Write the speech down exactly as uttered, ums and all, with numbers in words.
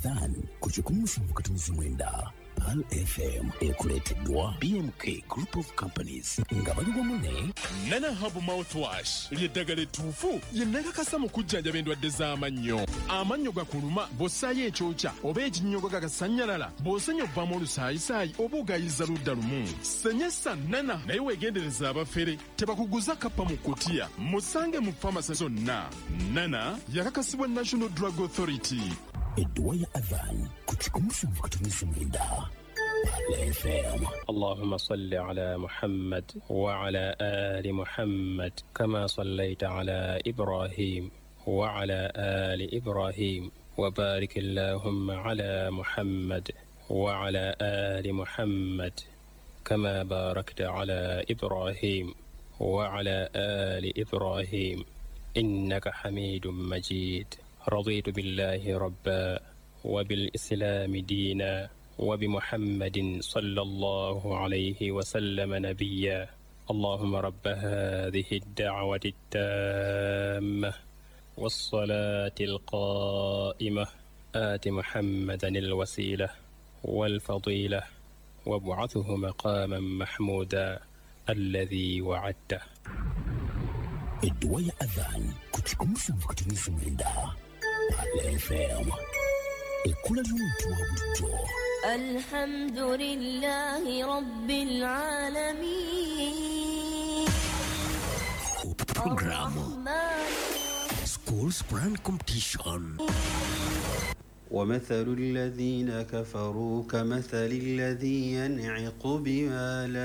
adhan kuchikumusha mukatumizi mwenda Pearl F M ekuleteddwa B M K Group of Companies nga bali wamu Nana Hub Mouthwash lyeddagala ettuufu lye nnakakasa mu kujjanjaba endwadde z'amannyo. Amannyo gakuluma bw'ossaayo ekyokya oba ekinnyogo gagasannyalala bw'osenya obbamu olusaayisaayi oba ogayiza ludda lumu. Senyesa Nana naye weegendereza abafere tebakuguza kappa mu kkutiya musange mu famasi zonna. Nana yakakasibwa National Drug Authority. Edduwa ya adhan kuchikumusha mukatumizi mwenda F M. اللهم صل على محمد وعلى آل محمد كما صليت على إبراهيم وعلى آل إبراهيم وبارك اللهم على محمد وعلى آل محمد كما باركت على إبراهيم وعلى آل إبراهيم إنك حميد مجيد. رضيت بالله ربا وبالإسلام دينا وبمحمد صلى الله عليه وسلم نبيا. اللهم رب هذه الدعوة التامة والصلاة القائمة آت محمدا الوسيلة والفضيلة وابعثه مقاما محمودا الذي وعدته. Edduwa ya adhan kuchikumusha mukatumizi mwenda F M. Ekula ly'omuntu wa bulijjo. Alhamdulillahi Rabbil Alamin. Programu School Sprint Competition. ومثل الذين كفروا كمثل الذي ينعق بما لا